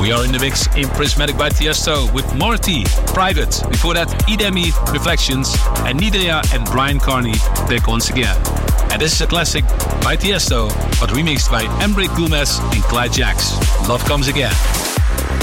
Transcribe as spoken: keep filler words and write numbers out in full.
We are in the mix in Prismatic by Tiesto with Morty, Private. Before that, Idemi, Reflections, and Nidea and Brian Carney back once again. And this is a classic by Tiesto, but remixed by Emric Gomez and Clyde Jacks. Love Comes Again.